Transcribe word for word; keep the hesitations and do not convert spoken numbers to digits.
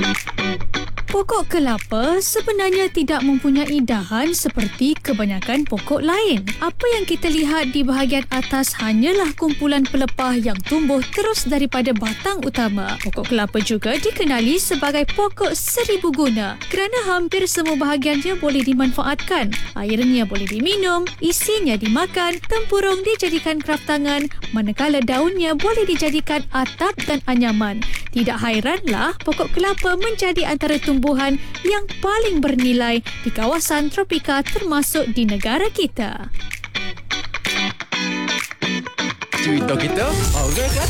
Pokok kelapa sebenarnya tidak mempunyai dahan seperti kebanyakan pokok lain. Apa yang kita lihat di bahagian atas hanyalah kumpulan pelepah yang tumbuh terus daripada batang utama. Pokok kelapa juga dikenali sebagai pokok seribu guna kerana hampir semua bahagiannya boleh dimanfaatkan. Airnya boleh diminum, isinya dimakan, tempurung dijadikan kraftangan, manakala daunnya boleh dijadikan atap dan anyaman. Tidak hairanlah pokok kelapa menjadi antara tumbuhan yang paling bernilai di kawasan tropika termasuk di negara kita. Cerita kita, okey kan?